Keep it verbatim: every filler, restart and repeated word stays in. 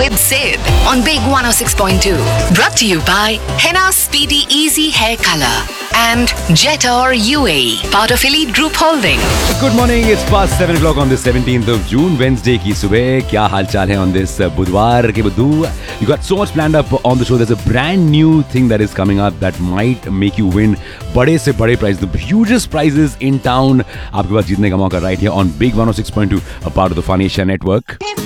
with Sid on Big one oh six point two. Brought to you by Henna Speedy Easy Hair Color and Jetor U A E, part of Elite Group Holding. Good morning. It's past seven o'clock on the seventeenth of June, Wednesday की सुबह. क्या हाल चाल है on this बुधवार के बुद्धू? You got so much planned up on the show. There's a brand new thing that is coming up that might make you win बड़े से बड़े prize, the hugest prizes in town. आपके पास जीतने का मौका right here on Big one oh six point two, a part of the Fun Asia Network.